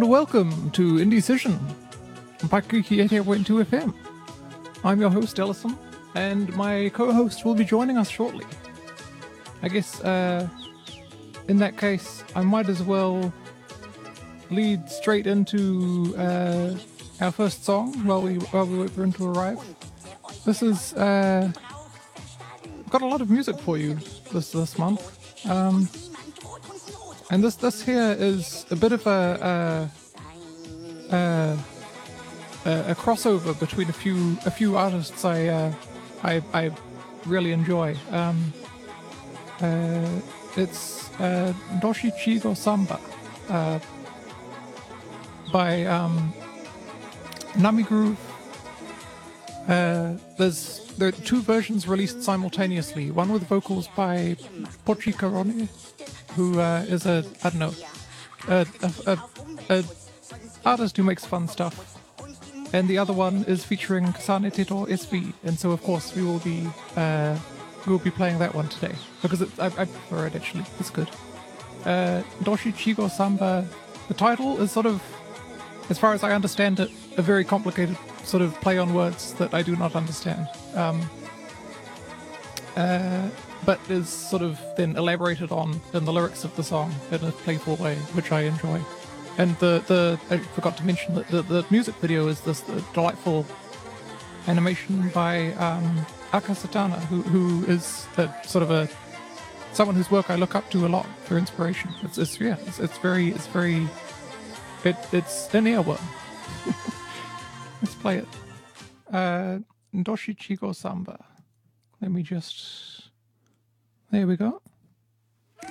welcome to Indecision on Pakuki 88.2 FM. I'm your host, Ellison, and my co-host will be joining us shortly. I guess, in that case, I might as well lead straight into our first song while we wait for him to arrive. This is got a lot of music for you this month. And this here is a bit of a crossover between a few artists I really enjoy. It's Doshi Chigo Samba by Nami Groove. There are two versions released simultaneously. One with vocals by Pochi Carone, who is a artist who makes fun stuff, and the other one is featuring Kasane Teto SV, and so of course we will be playing that one today because I prefer it actually. It's good. Doshi Chigo Samba. The title is sort of, as far as I understand it, a very complicated sort of play on words that I do not understand. But is sort of then elaborated on in the lyrics of the song in a playful way, which I enjoy. And I forgot to mention that the music video is this delightful animation by Aka Satana, who is someone whose work I look up to a lot for inspiration. It's an earworm. Let's play it. Doshi Chigo Samba. Let me just... There we go.